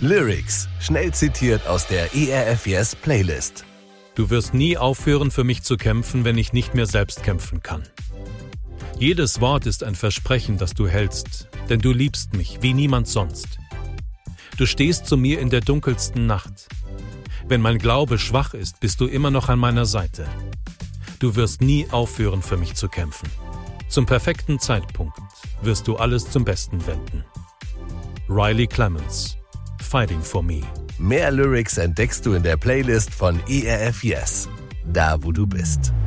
Lyrics, schnell zitiert aus der ERF Yes Playlist. Du wirst nie aufhören, für mich zu kämpfen, wenn ich nicht mehr selbst kämpfen kann. Jedes Wort ist ein Versprechen, das du hältst, denn du liebst mich wie niemand sonst. Du stehst zu mir in der dunkelsten Nacht. Wenn mein Glaube schwach ist, bist du immer noch an meiner Seite. Du wirst nie aufhören, für mich zu kämpfen. Zum perfekten Zeitpunkt wirst du alles zum Besten wenden. Riley Clemens, Fighting for Me. Mehr Lyrics entdeckst du in der Playlist von ERF Yes, da wo du bist.